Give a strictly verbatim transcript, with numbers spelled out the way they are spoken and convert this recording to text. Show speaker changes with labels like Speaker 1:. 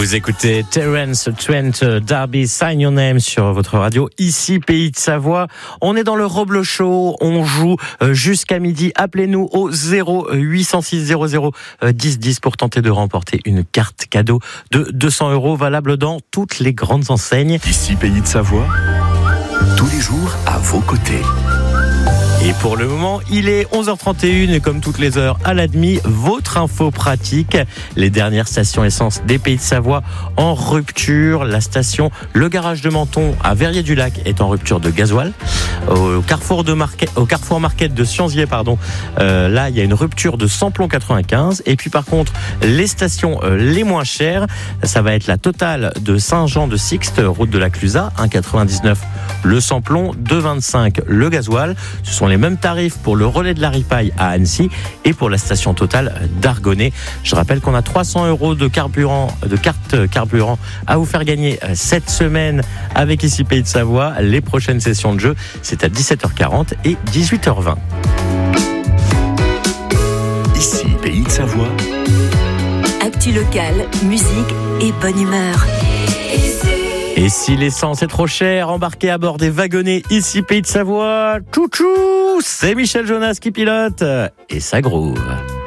Speaker 1: Vous écoutez Terence Trent D'Arby, Sign Your Name sur votre radio, ici Pays de Savoie. On est dans le Roble Show, on joue jusqu'à midi. Appelez-nous au zéro huit cent six zéro zéro dix dix pour tenter de remporter une carte cadeau de deux cents euros valable dans toutes les grandes enseignes.
Speaker 2: Ici Pays de Savoie, tous les jours à vos côtés.
Speaker 1: Et pour le moment, il est onze heures trente et une et comme toutes les heures à la demi, votre info pratique. Les dernières stations essence des Pays de Savoie en rupture. La station Le Garage de Menton à Verrier-du-Lac est en rupture de gasoil. Au Carrefour, de Marquet, au Carrefour Market de Sionzier, pardon, euh, là, il y a une rupture de samplon quatre-vingt-quinze. Et puis par contre, les stations euh, les moins chères, ça va être la Total de Saint-Jean-de-Sixte, route de la Clusaz, un virgule quatre-vingt-dix-neuf le samplon, deux virgule vingt-cinq le gasoil. Ce sont les mêmes tarifs pour le relais de la Ripaille à Annecy et pour la station Total d'Argonnet. Je rappelle qu'on a trois cents euros de carburant, de carte carburant à vous faire gagner cette semaine avec ici Pays de Savoie. Les prochaines sessions de jeu, c'est à dix-sept heures quarante et dix-huit heures vingt.
Speaker 2: Ici Pays de Savoie.
Speaker 3: Actu locale, musique et bonne humeur.
Speaker 1: Et si l'essence est trop chère, embarquez à bord des wagonnets ici Pays de Savoie. Tchou tchou, c'est Michel Jonas qui pilote et ça groove.